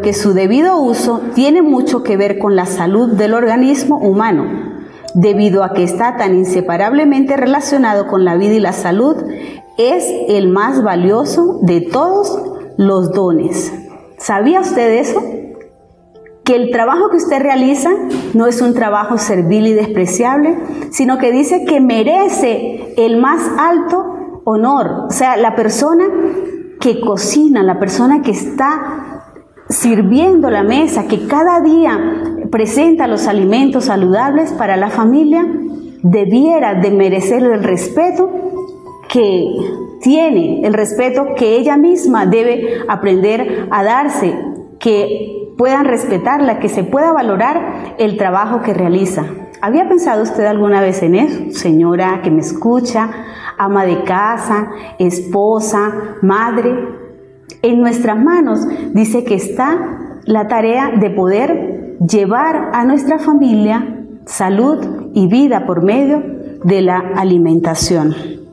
porque su debido uso tiene mucho que ver con la salud del organismo humano, debido a que está tan inseparablemente relacionado con la vida y la salud. Es el más valioso de todos los dones. ¿Sabía usted eso? Que el trabajo que usted realiza no es un trabajo servil y despreciable, sino que dice que merece el más alto honor. O sea, la persona que cocina, la persona que está sirviendo la mesa, que cada día presenta los alimentos saludables para la familia, debiera de merecer el respeto que tiene, el respeto que ella misma debe aprender a darse, que puedan respetarla, que se pueda valorar el trabajo que realiza. ¿Había pensado usted alguna vez en eso, señora que me escucha, ama de casa, esposa, madre? En nuestras manos dice que está la tarea de poder llevar a nuestra familia salud y vida por medio de la alimentación.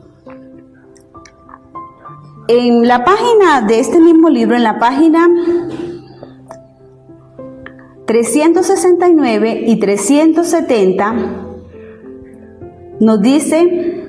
En la página de este mismo libro, en la página 369 y 370, nos dice: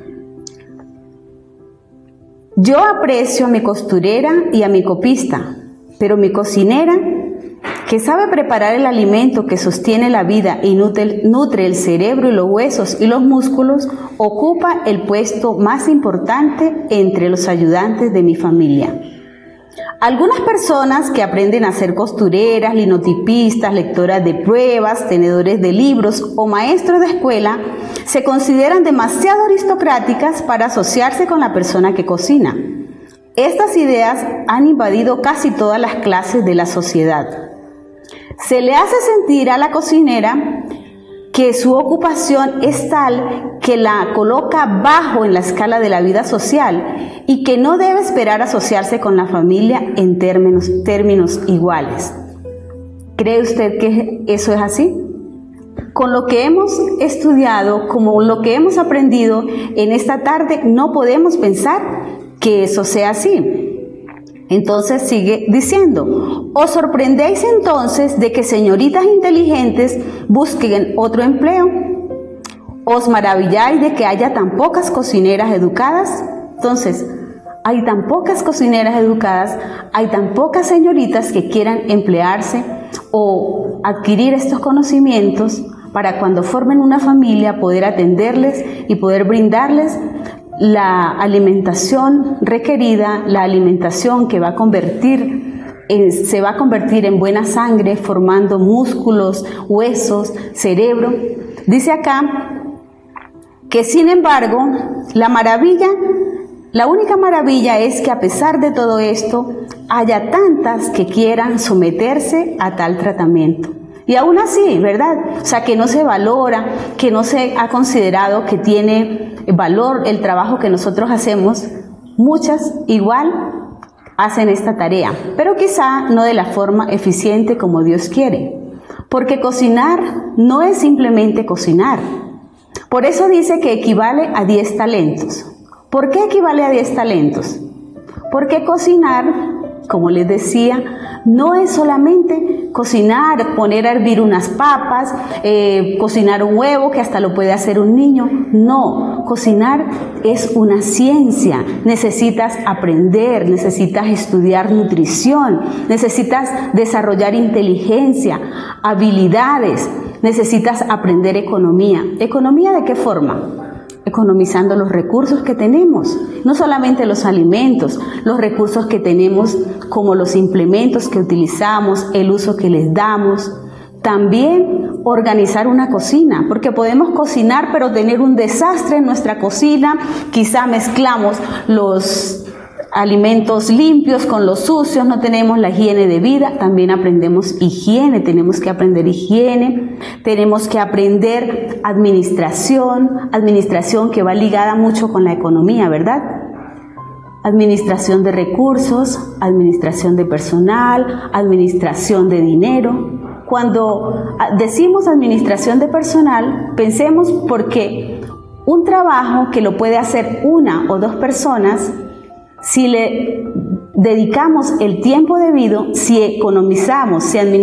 yo aprecio a mi costurera y a mi copista, pero mi cocinera, que sabe preparar el alimento que sostiene la vida y nutre el cerebro y los huesos y los músculos, ocupa el puesto más importante entre los ayudantes de mi familia. Algunas personas que aprenden a ser costureras, linotipistas, lectoras de pruebas, tenedores de libros o maestros de escuela se consideran demasiado aristocráticas para asociarse con la persona que cocina. Estas ideas han invadido casi todas las clases de la sociedad. Se le hace sentir a la cocinera que su ocupación es tal que la coloca bajo en la escala de la vida social y que no debe esperar asociarse con la familia en términos iguales. ¿Cree usted que eso es así? Con lo que hemos estudiado, como lo que hemos aprendido en esta tarde, no podemos pensar que eso sea así. Entonces sigue diciendo: os sorprendéis entonces de que señoritas inteligentes busquen otro empleo. Os maravilláis de que haya tan pocas cocineras educadas. Entonces, hay tan pocas cocineras educadas, hay tan pocas señoritas que quieran emplearse o adquirir estos conocimientos para cuando formen una familia poder atenderles y poder brindarles la alimentación requerida, la alimentación que se va a convertir en buena sangre, formando músculos, huesos, cerebro. Dice acá que sin embargo, la única maravilla es que a pesar de todo esto, haya tantas que quieran someterse a tal tratamiento. Y aún así, ¿verdad? O sea, que no se valora, que no se ha considerado que tiene valor el trabajo que nosotros hacemos. Muchas igual hacen esta tarea, pero quizá no de la forma eficiente como Dios quiere. Porque cocinar no es simplemente cocinar. Por eso dice que equivale a 10 talentos. ¿Por qué equivale a 10 talentos? Porque cocinar, como les decía, no es solamente cocinar, poner a hervir unas papas, cocinar un huevo que hasta lo puede hacer un niño. No, cocinar es una ciencia. Necesitas aprender, necesitas estudiar nutrición, necesitas desarrollar inteligencia, habilidades, necesitas aprender economía. ¿Economía de qué forma? Economizando los recursos que tenemos, no solamente los alimentos, los recursos que tenemos como los implementos que utilizamos, el uso que les damos. También organizar una cocina, porque podemos cocinar pero tener un desastre en nuestra cocina. Quizá mezclamos los alimentos limpios con los sucios, no tenemos la higiene de vida. También aprendemos higiene, tenemos que aprender higiene, tenemos que aprender administración que va ligada mucho con la economía, ¿verdad? Administración de recursos, administración de personal, administración de dinero. Cuando decimos administración de personal, pensemos porque un trabajo que lo puede hacer una o dos personas, si le dedicamos el tiempo debido, si economizamos, si administramos